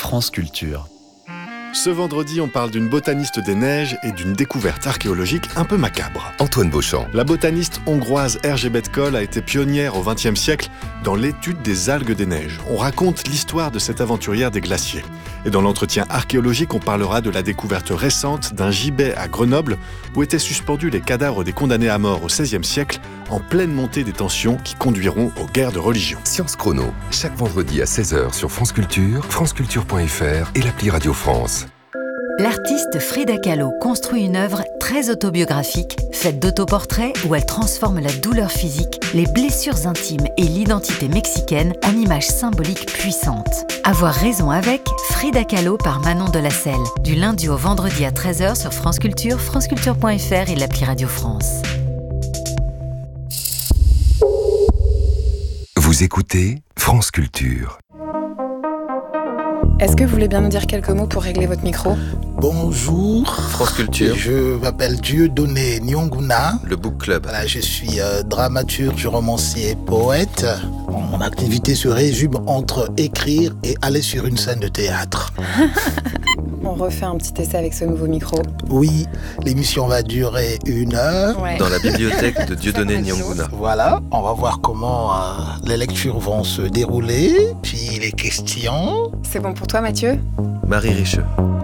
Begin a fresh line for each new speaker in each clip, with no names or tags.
France Culture.
Ce vendredi, on parle d'une botaniste des neiges et d'une découverte archéologique un peu macabre.
Antoine Beauchamp.
La botaniste hongroise Erzsébet Koll a été pionnière au XXe siècle dans l'étude des algues des neiges. On raconte l'histoire de cette aventurière des glaciers. Et dans l'entretien archéologique, on parlera de la découverte récente d'un gibet à Grenoble où étaient suspendus les cadavres des condamnés à mort au XVIe siècle en pleine montée des tensions qui conduiront aux guerres de religion.
Science Chrono, chaque vendredi à 16h sur France Culture, franceculture.fr et l'appli Radio France.
L'artiste Frida Kahlo construit une œuvre très autobiographique, faite d'autoportraits où elle transforme la douleur physique, les blessures intimes et l'identité mexicaine en images symboliques puissantes. Avoir raison avec Frida Kahlo par Manon Delacelle, du lundi au vendredi à 13h sur France Culture, franceculture.fr et l'appli Radio France.
Vous écoutez France Culture.
Est-ce que vous voulez bien nous dire quelques mots pour régler votre micro ?
Bonjour,
France Culture.
Je m'appelle Dieudonné Nyonguna.
Le Book Club.
Voilà, je suis dramaturge, romancier, poète. Mon activité se résume entre écrire et aller sur une scène de théâtre.
On refait un petit essai avec ce nouveau micro.
Oui, l'émission va durer 1 heure.
Ouais.
Dans la bibliothèque de Dieudonné Nyonguna.
Voilà, on va voir comment les lectures vont se dérouler, puis les questions.
C'est bon pour toi, Mathieu ?
Marie Richeux.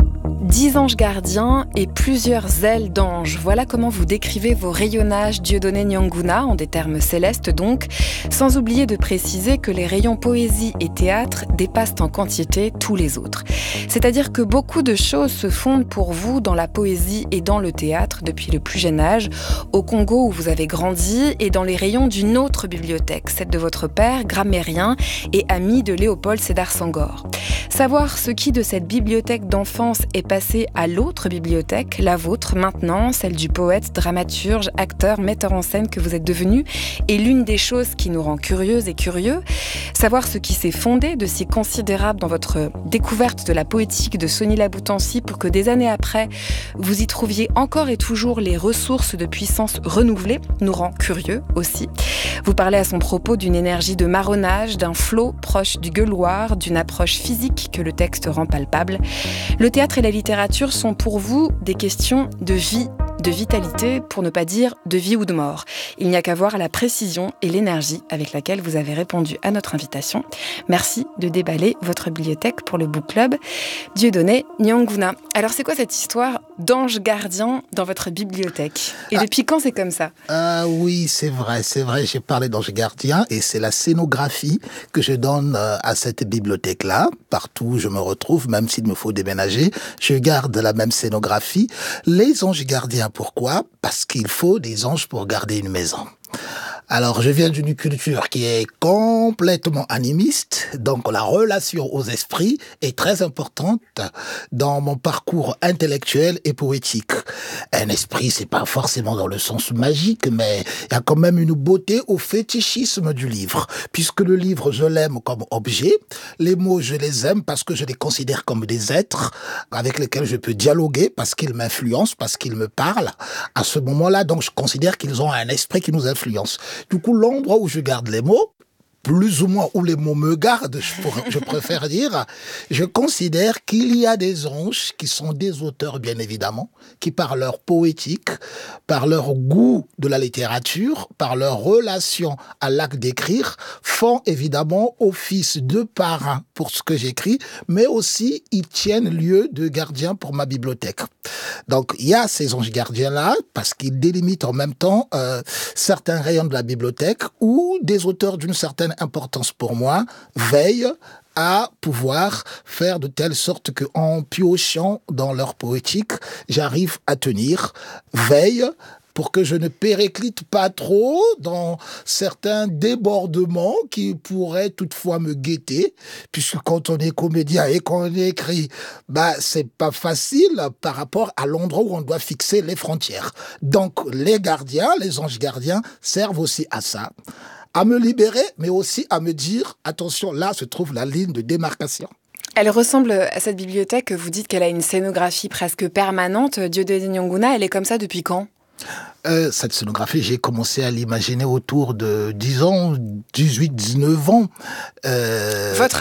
10 anges gardiens et plusieurs ailes d'anges. Voilà comment vous décrivez vos rayonnages Dieudonné Nyonguna, en des termes célestes donc, sans oublier de préciser que les rayons poésie et théâtre dépassent en quantité tous les autres. C'est-à-dire que beaucoup de choses se fondent pour vous dans la poésie et dans le théâtre depuis le plus jeune âge, au Congo où vous avez grandi et dans les rayons d'une autre bibliothèque, celle de votre père, grammairien et ami de Léopold Sédar Senghor. Savoir ce qui de cette bibliothèque d'enfance est passé à l'autre bibliothèque, la vôtre maintenant, celle du poète, dramaturge, acteur, metteur en scène que vous êtes devenu, est l'une des choses qui nous rend curieuses et curieux. Savoir ce qui s'est fondé de si considérable dans votre découverte de la poétique de Sonny Laboutancy pour que des années après, vous y trouviez encore et toujours les ressources de puissance renouvelées, nous rend curieux aussi. Vous parlez à son propos d'une énergie de marronnage, d'un flot proche du gueuloir, d'une approche physique que le texte rend palpable. Le théâtre et la littérature sont pour vous des questions de vie, de vitalité, pour ne pas dire de vie ou de mort. Il n'y a qu'à voir la précision et l'énergie avec laquelle vous avez répondu à notre invitation. Merci de déballer votre bibliothèque pour le Book Club. Dieudonné Nyonguna. Alors c'est quoi cette histoire d'ange gardien dans votre bibliothèque ? Et depuis quand c'est comme ça ?
Oui, c'est vrai, j'ai parlé d'ange gardien et c'est la scénographie que je donne à cette bibliothèque-là. Partout où je me retrouve, même s'il me faut déménager, je garde la même scénographie. Les anges gardiens, pourquoi ? Parce qu'il faut des anges pour garder une maison. Alors, je viens d'une culture qui est complètement animiste, donc la relation aux esprits est très importante dans mon parcours intellectuel et poétique. Un esprit, c'est pas forcément dans le sens magique, mais il y a quand même une beauté au fétichisme du livre, puisque le livre, je l'aime comme objet, les mots, je les aime parce que je les considère comme des êtres avec lesquels je peux dialoguer, parce qu'ils m'influencent, parce qu'ils me parlent. À ce moment-là, donc, je considère qu'ils ont un esprit qui nous influence. Du coup, l'endroit où je garde les mots, plus ou moins où les mots me gardent, je préfère dire, je considère qu'il y a des anges qui sont des auteurs, bien évidemment, qui par leur poétique, par leur goût de la littérature, par leur relation à l'acte d'écrire, font évidemment office de parrain pour ce que j'écris, mais aussi ils tiennent lieu de gardien pour ma bibliothèque. Donc il y a ces anges gardiens-là, parce qu'ils délimitent en même temps certains rayons de la bibliothèque où des auteurs d'une certaine importance pour moi veillent à pouvoir faire de telle sorte que, en piochant dans leur poétique, j'arrive à tenir veille pour que je ne périclite pas trop dans certains débordements qui pourraient toutefois me guetter, puisque quand on est comédien et qu'on écrit, c'est pas facile par rapport à l'endroit où on doit fixer les frontières. Donc, les gardiens, les anges gardiens servent aussi à ça, à me libérer, mais aussi à me dire, attention, là se trouve la ligne de démarcation.
Elle ressemble à cette bibliothèque, vous dites qu'elle a une scénographie presque permanente. Dieudonné Nyonguna, elle est comme ça depuis quand ?
Cette scénographie, j'ai commencé à l'imaginer autour de 10 ans, 18, 19 ans.
Votre âge à vous ?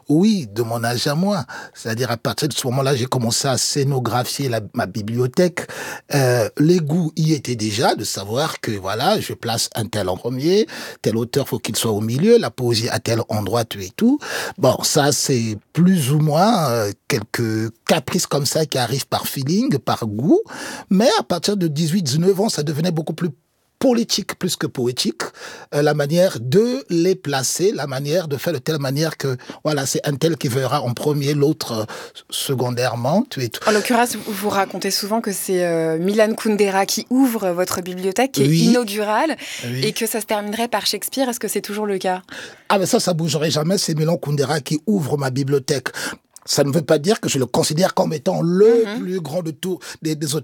Oui, de mon âge à moi. C'est-à-dire à partir de ce moment-là, j'ai commencé à scénographier ma bibliothèque. Les goûts y étaient déjà, de savoir que voilà, je place un tel en premier, tel auteur faut qu'il soit au milieu, la poésie à tel endroit, et tout. Bon, ça c'est plus ou moins quelques caprices comme ça qui arrivent par feeling, par goût. Mais à partir de 18-19 ans, ça devenait beaucoup plus politique plus que poétique, la manière de les placer, la manière de faire de telle manière que, voilà, c'est un tel qui verra en premier, l'autre secondairement.
En l'occurrence, vous racontez souvent que c'est Milan Kundera qui ouvre votre bibliothèque, qui est inaugurale, et que ça se terminerait par Shakespeare. Est-ce que c'est toujours le cas ?
Ah, mais ça bougerait jamais, c'est Milan Kundera qui ouvre ma bibliothèque. Ça ne veut pas dire que je le considère comme étant le plus grand de tous des auteurs